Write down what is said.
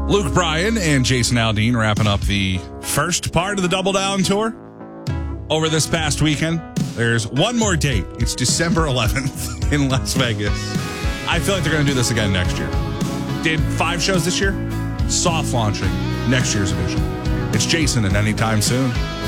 Luke Bryan and Jason Aldean wrapping up the first part of the Double Down Tour over this past weekend. There's one more date. It's December 11th in Las Vegas. I feel like they're going to do this again next year. Did 5 shows this year. Soft launching next year's edition. It's Jason and Anytime Soon.